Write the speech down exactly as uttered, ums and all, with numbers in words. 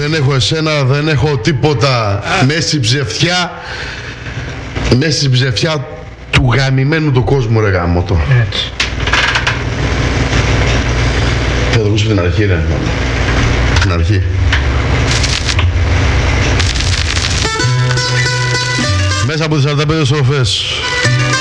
δεν έχω εσένα, δεν έχω τίποτα. Μέσα στην ψευτιά, μέσα στην ψευτιά του γαμημένου του κόσμου, ρε γάμο το. Έτσι. Θα το ακούσω την αρχή, ρε. Την αρχή. Μέσα από τις σαράντα πέντε στροφές.